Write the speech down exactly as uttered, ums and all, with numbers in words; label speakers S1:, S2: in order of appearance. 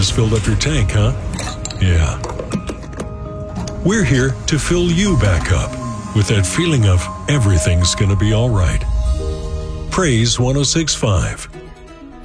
S1: just filled up your tank, huh? Yeah. We're here to fill you back up with that feeling of everything's gonna be all right. Praise one oh six point five.